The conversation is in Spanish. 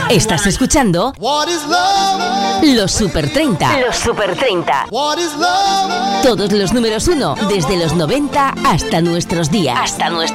Estás escuchando los Super 30. Los Super 30. Todos los números 1 desde los 90 hasta nuestros días.